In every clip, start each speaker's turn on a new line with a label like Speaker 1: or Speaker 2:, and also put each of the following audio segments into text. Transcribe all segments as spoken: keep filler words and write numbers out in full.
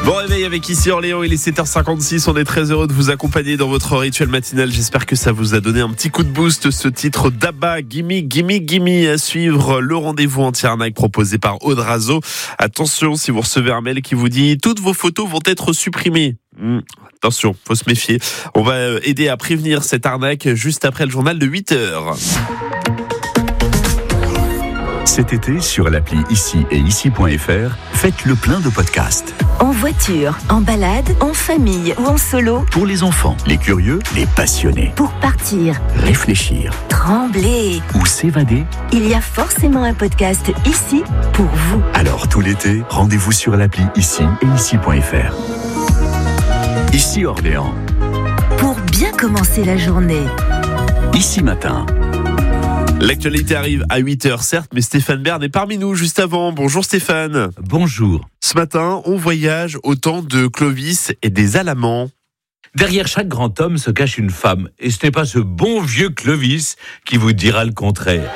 Speaker 1: Bon réveil avec Ici Orléans, il est sept heures cinquante-six, on est très heureux de vous accompagner dans votre rituel matinal. J'espère que ça vous a donné un petit coup de boost, ce titre d'Abba, Gimme, Gimme, Gimme. À suivre le rendez-vous anti-arnaque proposé par Audrazo. Attention, si vous recevez un mail qui vous dit « Toutes vos photos vont être supprimées ». Mmh, attention, faut se méfier. On va aider à prévenir cette arnaque juste après le journal de huit heures.
Speaker 2: Cet été, sur l'appli Ici et Ici point F R, faites le plein de podcasts.
Speaker 3: En voiture, en balade, en famille ou en solo.
Speaker 2: Pour les enfants, les curieux, les passionnés.
Speaker 3: Pour partir,
Speaker 2: réfléchir,
Speaker 3: trembler
Speaker 2: ou s'évader.
Speaker 3: Il y a forcément un podcast ici pour vous.
Speaker 2: Alors tout l'été, rendez-vous sur l'appli Ici et Ici point F R. Ici Orléans.
Speaker 3: Pour bien commencer la journée.
Speaker 2: Ici Matin.
Speaker 1: L'actualité arrive à huit heures, certes, mais Stéphane Bern est parmi nous juste avant. Bonjour Stéphane.
Speaker 4: Bonjour.
Speaker 1: Ce matin, on voyage au temps de Clovis et des Alamans.
Speaker 4: Derrière chaque grand homme se cache une femme. Et ce n'est pas ce bon vieux Clovis qui vous dira le contraire.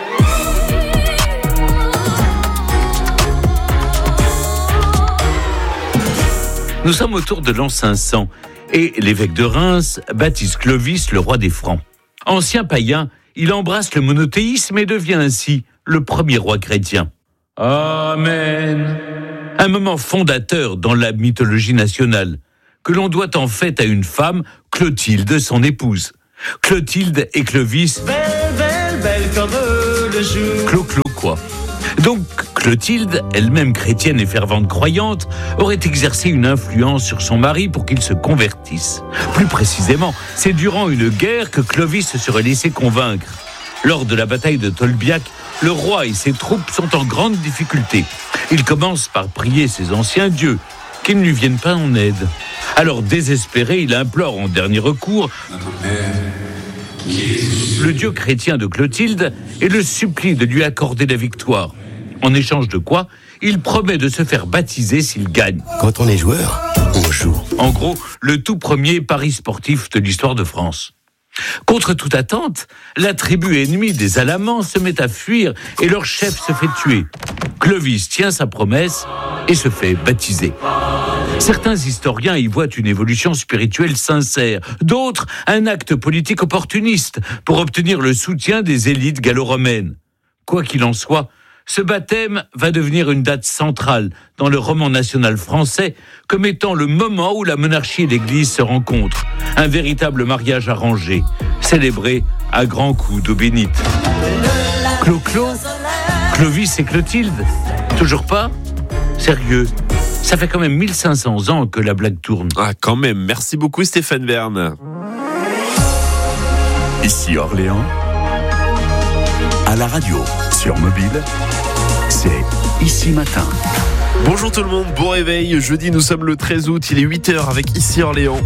Speaker 4: Nous sommes autour de l'an cinq cents et l'évêque de Reims baptise Clovis le roi des Francs. Ancien païen, il embrasse le monothéisme et devient ainsi le premier roi chrétien. Amen. Un moment fondateur dans la mythologie nationale, que l'on doit en fait à une femme, Clotilde, son épouse. Clotilde et Clovis, belle, belle, belle comme le jour. Clo-clo quoi. Donc Clotilde, elle-même chrétienne et fervente croyante, aurait exercé une influence sur son mari pour qu'il se convertisse. Plus précisément, c'est durant une guerre que Clovis se serait laissé convaincre. Lors de la bataille de Tolbiac, le roi et ses troupes sont en grande difficulté. Il commence par prier ses anciens dieux, qui ne lui viennent pas en aide. Alors désespéré, il implore en dernier recours le dieu chrétien de Clotilde et le supplie de lui accorder la victoire. En échange de quoi, il promet de se faire baptiser s'il gagne.
Speaker 5: Quand on est joueur, on joue.
Speaker 4: En gros, le tout premier pari sportif de l'histoire de France. Contre toute attente, la tribu ennemie des Alamans se met à fuir et leur chef se fait tuer. Clovis tient sa promesse et se fait baptiser. Certains historiens y voient une évolution spirituelle sincère, d'autres un acte politique opportuniste pour obtenir le soutien des élites gallo-romaines. Quoi qu'il en soit, ce baptême va devenir une date centrale dans le roman national français comme étant le moment où la monarchie et l'Église se rencontrent. Un véritable mariage arrangé, célébré à grands coups d'eau bénite. Clo-Clo, Clovis et Clotilde, toujours pas ? Sérieux ? Ça fait quand même mille cinq cents ans que la blague tourne.
Speaker 1: Ah, quand même. Merci beaucoup, Stéphane Bern.
Speaker 2: Ici Orléans. À la radio, sur mobile, c'est Ici Matin.
Speaker 1: Bonjour tout le monde, bon réveil. Jeudi, nous sommes le treize août, il est huit heures avec Ici Orléans.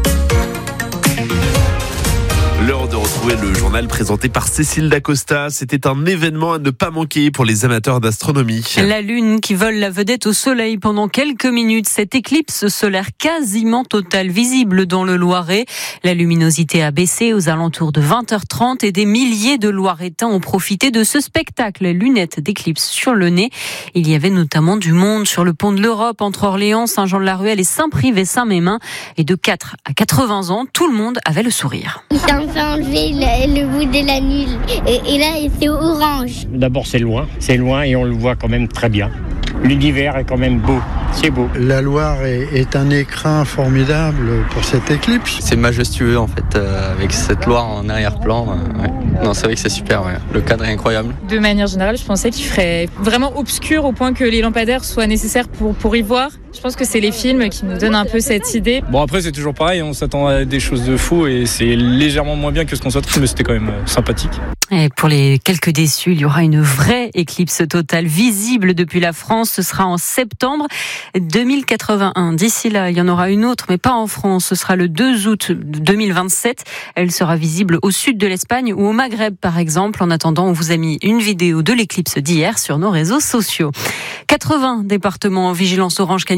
Speaker 1: L'heure de retrouver le journal présenté par Cécile Dacosta. C'était un événement à ne pas manquer pour les amateurs d'astronomie.
Speaker 6: La Lune qui vole la vedette au soleil pendant quelques minutes. Cette éclipse solaire quasiment totale visible dans le Loiret. La luminosité a baissé aux alentours de vingt heures trente et des milliers de Loiretains ont profité de ce spectacle. Lunettes d'éclipse sur le nez. Il y avait notamment du monde sur le pont de l'Europe entre Orléans, Saint-Jean-de-la-Ruelle et Saint-Prive-et-Saint-Mémin. Et de quatre à quatre-vingts ans, tout le monde avait le sourire.
Speaker 7: Fait enlever le, le bout de la nulle et, et là c'est orange.
Speaker 8: D'abord c'est loin, c'est loin et on le voit quand même très bien. L'univers est quand même beau, c'est beau.
Speaker 9: La Loire est, est un écrin formidable pour cette éclipse.
Speaker 10: C'est majestueux en fait, euh, avec cette Loire en arrière-plan. Euh, ouais. Non, c'est vrai que c'est super, ouais. Le cadre est incroyable.
Speaker 11: De manière générale, je pensais qu'il ferait vraiment obscur au point que les lampadaires soient nécessaires pour, pour y voir. Je pense que c'est les films qui nous donnent un peu cette idée.
Speaker 12: Bon après c'est toujours pareil, on s'attend à des choses de fou et c'est légèrement moins bien que ce qu'on souhaiterait, mais c'était quand même euh, sympathique.
Speaker 6: Et pour les quelques déçus, il y aura une vraie éclipse totale visible depuis la France. Ce sera en septembre deux mille quatre-vingt-un. D'ici là, il y en aura une autre, mais pas en France. Ce sera le deux août deux mille vingt-sept. Elle sera visible au sud de l'Espagne ou au Maghreb, par exemple. En attendant, on vous a mis une vidéo de l'éclipse d'hier sur nos réseaux sociaux. quatre-vingts départements en vigilance orange canicule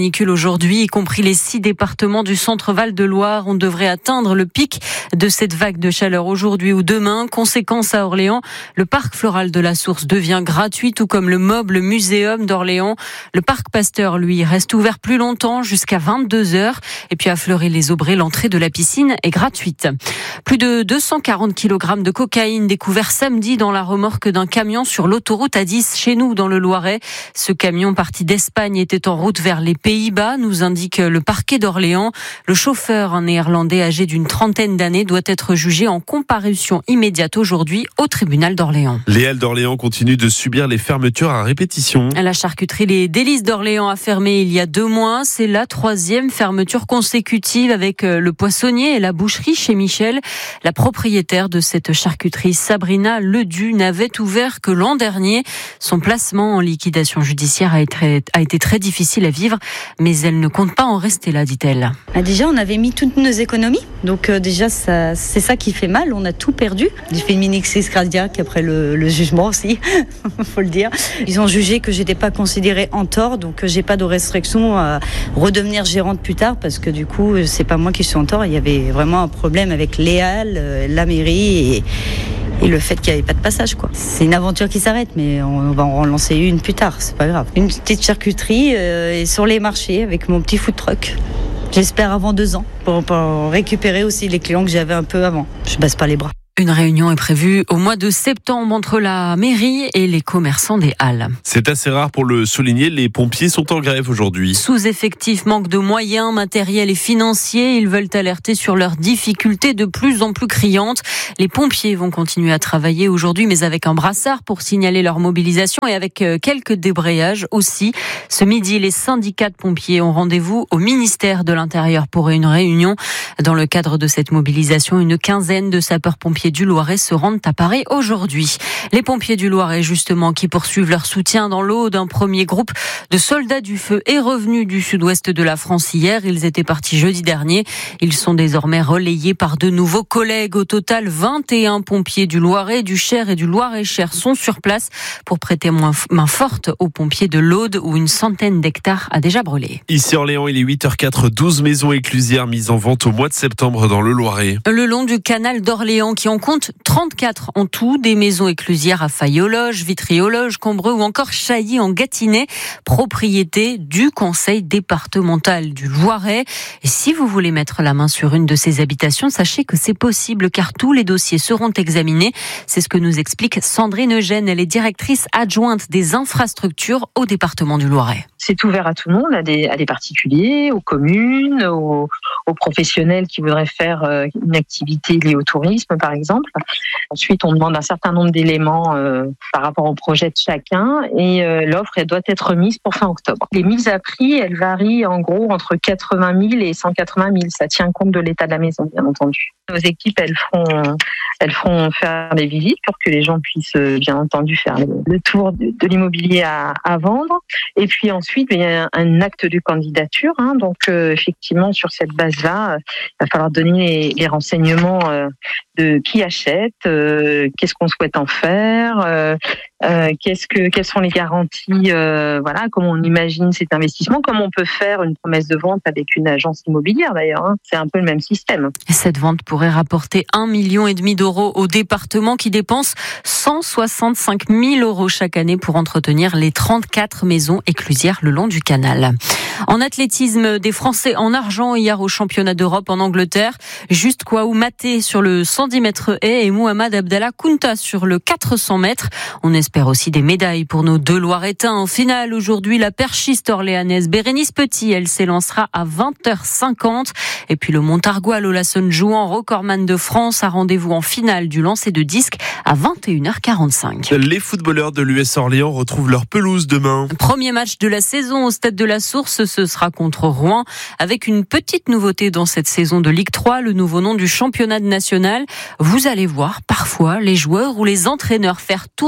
Speaker 6: canicule aujourd'hui, y compris les six départements du centre-Val de Loire. On devrait atteindre le pic de cette vague de chaleur aujourd'hui ou demain. Conséquence à Orléans, le parc floral de la Source devient gratuit, tout comme le Moble Muséum d'Orléans. Le parc Pasteur, lui, reste ouvert plus longtemps, jusqu'à vingt-deux heures. Et puis à Fleury-les-Aubrais, l'entrée de la piscine est gratuite. Plus de deux cent quarante kilogrammes de cocaïne découvert samedi dans la remorque d'un camion sur l'autoroute A dix chez nous dans le Loiret. Ce camion parti d'Espagne était en route vers les Pays-Bas, nous indique le parquet d'Orléans. Le chauffeur, un néerlandais âgé d'une trentaine d'années, doit être jugé en comparution immédiate aujourd'hui au tribunal d'Orléans.
Speaker 1: Les Halles d'Orléans continuent de subir les fermetures à répétition.
Speaker 6: La charcuterie Les Délices d'Orléans a fermé il y a deux mois. C'est la troisième fermeture consécutive avec le poissonnier et la boucherie chez Michel. La propriétaire de cette charcuterie, Sabrina Ledu, n'avait ouvert que l'an dernier. Son placement en liquidation judiciaire a été, a été très difficile à vivre, mais elle ne compte pas en rester là, dit-elle.
Speaker 13: Ah, déjà, on avait mis toutes nos économies, donc euh, déjà, ça, c'est ça qui fait mal. On a tout perdu. J'ai fait une mini crise cardiaque après le, le jugement aussi, faut le dire. Ils ont jugé que j'étais pas considérée en tort, donc j'ai pas de restriction à redevenir gérante plus tard, parce que du coup, c'est pas moi qui suis en tort. Il y avait vraiment un problème avec les Halles, la mairie et Et le fait qu'il n'y avait pas de passage, quoi. C'est une aventure qui s'arrête, mais on va en relancer une plus tard, c'est pas grave. Une petite charcuterie euh, et sur les marchés avec mon petit food truck. J'espère avant deux ans, pour, pour récupérer aussi les clients que j'avais un peu avant. Je baisse pas les bras.
Speaker 6: Une réunion est prévue au mois de septembre entre la mairie et les commerçants des Halles.
Speaker 1: C'est assez rare pour le souligner, les pompiers sont en grève aujourd'hui.
Speaker 6: Sous-effectif, manque de moyens matériels et financiers, ils veulent alerter sur leurs difficultés de plus en plus criantes. Les pompiers vont continuer à travailler aujourd'hui, mais avec un brassard pour signaler leur mobilisation et avec quelques débrayages aussi. Ce midi, les syndicats de pompiers ont rendez-vous au ministère de l'Intérieur pour une réunion. Dans le cadre de cette mobilisation, une quinzaine de sapeurs-pompiers du Loiret se rendent à Paris aujourd'hui. Les pompiers du Loiret, justement, qui poursuivent leur soutien dans l'Aude. Un premier groupe de soldats du feu est revenu du sud-ouest de la France hier. Ils étaient partis jeudi dernier. Ils sont désormais relayés par de nouveaux collègues. Au total, vingt et un pompiers du Loiret, du Cher et du Loiret-Cher sont sur place pour prêter main forte aux pompiers de l'Aude, où une centaine d'hectares a déjà brûlé.
Speaker 1: Ici Orléans, il est huit heures quatre, douze maisons éclusières mises en vente au mois de septembre dans le Loiret.
Speaker 6: Le long du canal d'Orléans, qui en compte trente-quatre en tout, des maisons éclusières à Faille-aux-Loges, Vitry-aux-Loges, Combreux ou encore Chailly en Gâtinais, propriété du conseil départemental du Loiret. Et si vous voulez mettre la main sur une de ces habitations, sachez que c'est possible car tous les dossiers seront examinés. C'est ce que nous explique Sandrine Eugène. Elle est directrice adjointe des infrastructures au département du Loiret.
Speaker 14: C'est ouvert à tout le monde, à des, à des particuliers, aux communes, aux, aux professionnels qui voudraient faire une activité liée au tourisme, par exemple. Ensuite, on demande un certain nombre d'éléments euh, par rapport au projet de chacun et euh, l'offre, elle doit être remise pour fin octobre. Les mises à prix, elles varient en gros entre quatre-vingt mille et cent quatre-vingt mille. Ça tient compte de l'état de la maison, bien entendu. Nos équipes, elles feront, elles feront faire des visites pour que les gens puissent, bien entendu, faire le, le tour de, de l'immobilier à, à vendre. Et puis ensuite, il y a un, un acte de candidature. Hein, donc, euh, effectivement, sur cette base-là, euh, il va falloir donner les, les renseignements euh, de qui achète, euh, qu'est-ce qu'on souhaite en faire, euh, euh, qu'est-ce que, quelles sont les garanties, euh, voilà, comment on imagine cet investissement, comment on peut faire une promesse de vente avec une agence immobilière d'ailleurs. Hein, c'est un peu le même système.
Speaker 6: Cette vente pourrait rapporter un million et demi d'euros au département qui dépense cent soixante-cinq mille euros chaque année pour entretenir les trente-quatre maisons éclusières le long du canal. En athlétisme, des Français en argent hier au championnat d'Europe en Angleterre. Juste Kouaou Maté sur le cent dix mètres haies et Mohamed Abdallah Kounta sur le quatre cents mètres. On espère aussi des médailles pour nos deux Loiretains. En finale, aujourd'hui, la perchiste orléanaise Bérénice Petit, elle s'élancera à vingt heures cinquante. Et puis le Montargois Lola Sonjouan, recordman de France, a rendez-vous en finale du lancer de disque à vingt et une heures quarante-cinq.
Speaker 1: Les footballeurs de l'U S Orléans retrouvent leur pelouse demain.
Speaker 6: Premier match de la saison au Stade de la Source, ce sera contre Rouen, avec une petite nouveauté dans cette saison de Ligue trois, le nouveau nom du championnat national. Vous allez voir parfois les joueurs ou les entraîneurs faire tourner leur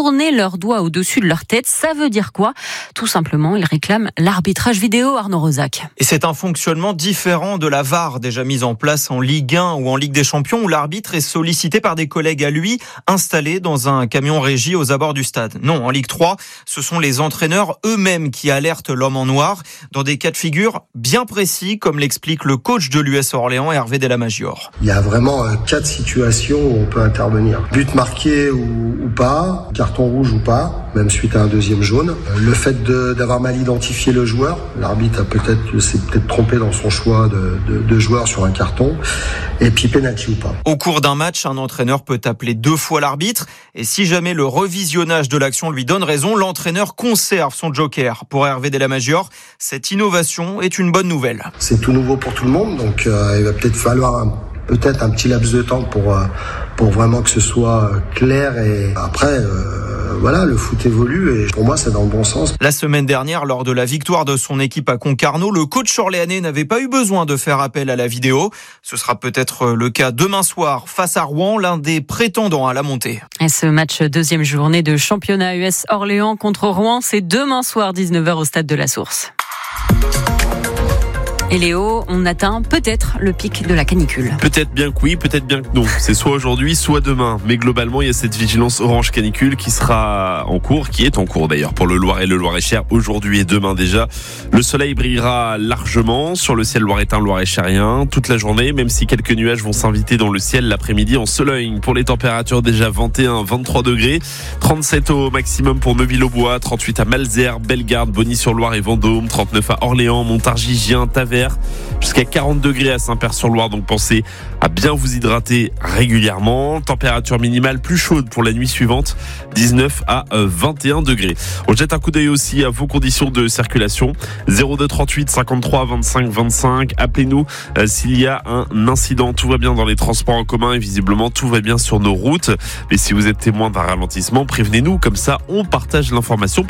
Speaker 6: leurs doigts au-dessus de leur tête. Ça veut dire quoi ? Tout simplement, ils réclament l'arbitrage vidéo, Arnaud Rosac.
Speaker 15: Et c'est un fonctionnement différent de la V A R déjà mise en place en Ligue un ou en Ligue des Champions, où l'arbitre est sollicité par des collègues à lui, installés dans un camion régie aux abords du stade. Non, en Ligue trois, ce sont les entraîneurs eux-mêmes qui alertent l'homme en noir dans des cas de figure bien précis, comme l'explique le coach de l'U S Orléans, Hervé Delamagior.
Speaker 16: Il y a vraiment quatre situations où on peut intervenir. But marqué ou, ou pas, carton rouge ou pas, même suite à un deuxième jaune. Le fait de, d'avoir mal identifié le joueur, l'arbitre a peut-être, s'est peut-être trompé dans son choix de, de, de joueur sur un carton, et puis pénalty ou pas.
Speaker 15: Au cours d'un match, un entraîneur peut appeler deux fois l'arbitre, et si jamais le revisionnage de l'action lui donne raison, l'entraîneur conserve son joker. Pour Hervé Delamagior, cette innovation est une bonne nouvelle.
Speaker 16: C'est tout nouveau pour tout le monde, donc euh, il va peut-être falloir un, peut-être un petit laps de temps pour, euh, pour vraiment que ce soit clair, et après... Euh, Voilà, le foot évolue et pour moi, c'est dans le bon sens.
Speaker 15: La semaine dernière, lors de la victoire de son équipe à Concarneau, le coach orléanais n'avait pas eu besoin de faire appel à la vidéo. Ce sera peut-être le cas demain soir face à Rouen, l'un des prétendants à la montée.
Speaker 6: Et ce match deuxième journée de championnat U S Orléans contre Rouen, c'est demain soir dix-neuf heures au stade de la Source. Et Léo, on atteint peut-être le pic de la canicule.
Speaker 1: Peut-être bien que oui, peut-être bien que non. C'est soit aujourd'hui, soit demain. Mais globalement, il y a cette vigilance orange canicule qui sera en cours, qui est en cours d'ailleurs pour le Loiret et le Loir-et-Cher aujourd'hui et demain déjà. Le soleil brillera largement sur le ciel loiretain, loir-et-cherien toute la journée, même si quelques nuages vont s'inviter dans le ciel l'après-midi en Sologne. Pour les températures déjà vingt et un à vingt-trois degrés, trente-sept au maximum pour Neuville-aux-Bois, trente-huit à Malesherbes, Bellegarde, Bonny-sur-Loire et Vendôme, trente-neuf à Orléans, Montargis, Gien, Taverne, jusqu'à quarante degrés à Saint-Père-sur-Loire, donc pensez à bien vous hydrater régulièrement. Température minimale plus chaude pour la nuit suivante, dix-neuf à vingt et un degrés. On jette un coup d'œil aussi à vos conditions de circulation. zéro deux trente-huit cinquante-trois vingt-cinq vingt-cinq. Appelez-nous euh, s'il y a un incident. Tout va bien dans les transports en commun et visiblement tout va bien sur nos routes. Mais si vous êtes témoin d'un ralentissement, prévenez-nous, comme ça on partage l'information.